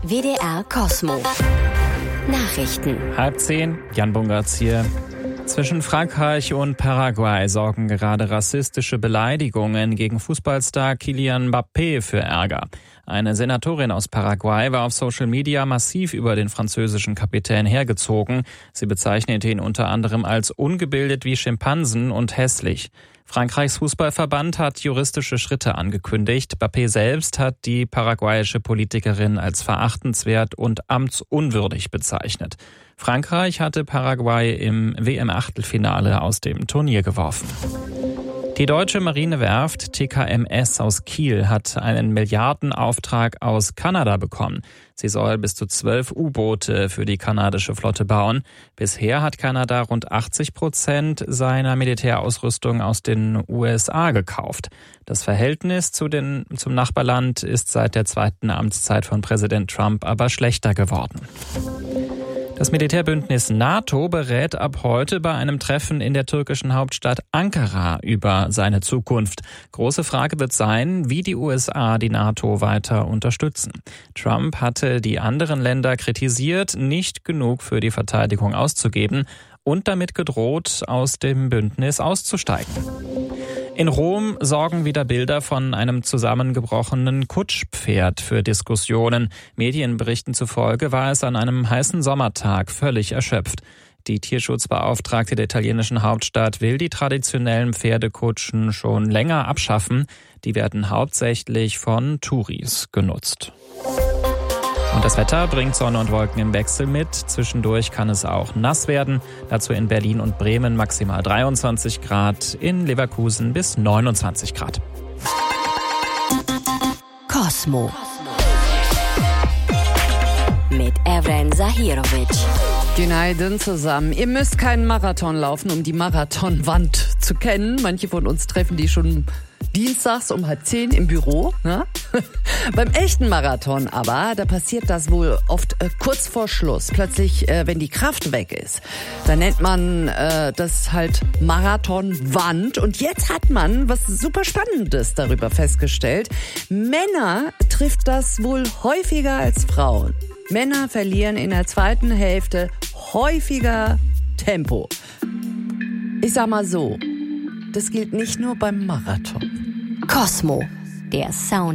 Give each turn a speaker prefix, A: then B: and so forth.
A: WDR Cosmo. Nachrichten.
B: 9:30, Jan Bungertz hier. Zwischen Frankreich und Paraguay sorgen gerade rassistische Beleidigungen gegen Fußballstar Kylian Mbappé für Ärger. Eine Senatorin aus Paraguay war auf Social Media massiv über den französischen Kapitän hergezogen. Sie bezeichnete ihn unter anderem als ungebildet wie Schimpansen und hässlich. Frankreichs Fußballverband hat juristische Schritte angekündigt. Mbappé selbst hat die paraguayische Politikerin als verachtenswert und amtsunwürdig bezeichnet. Frankreich hatte Paraguay im WM-Achtelfinale aus dem Turnier geworfen. Die deutsche Marinewerft TKMS aus Kiel hat einen Milliardenauftrag aus Kanada bekommen. Sie soll bis zu 12 U-Boote für die kanadische Flotte bauen. Bisher hat Kanada rund 80% seiner Militärausrüstung aus den USA gekauft. Das Verhältnis zum Nachbarland ist seit der zweiten Amtszeit von Präsident Trump aber schlechter geworden. Das Militärbündnis NATO berät ab heute bei einem Treffen in der türkischen Hauptstadt Ankara über seine Zukunft. Große Frage wird sein, wie die USA die NATO weiter unterstützen. Trump hatte die anderen Länder kritisiert, nicht genug für die Verteidigung auszugeben und damit gedroht, aus dem Bündnis auszusteigen. In Rom sorgen wieder Bilder von einem zusammengebrochenen Kutschpferd für Diskussionen. Medienberichten zufolge war es an einem heißen Sommertag völlig erschöpft. Die Tierschutzbeauftragte der italienischen Hauptstadt will die traditionellen Pferdekutschen schon länger abschaffen. Die werden hauptsächlich von Touris genutzt. Und das Wetter bringt Sonne und Wolken im Wechsel mit. Zwischendurch kann es auch nass werden. Dazu in Berlin und Bremen maximal 23 Grad, in Leverkusen bis 29 Grad.
A: Cosmo. Mit Evren Zahirovic.
C: Günaydın zusammen. Ihr müsst keinen Marathon laufen, um die Marathonwand zu kennen. Manche von uns treffen die schon dienstags um 9:30 im Büro. Ne? Beim echten Marathon aber, da passiert das wohl oft kurz vor Schluss. Plötzlich, wenn die Kraft weg ist. Da nennt man das halt Marathonwand. Und jetzt hat man was super Spannendes darüber festgestellt. Männer trifft das wohl häufiger als Frauen. Männer verlieren in der zweiten Hälfte häufiger Tempo. Ich sag mal so, das gilt nicht nur beim Marathon.
A: Cosmo, der Sound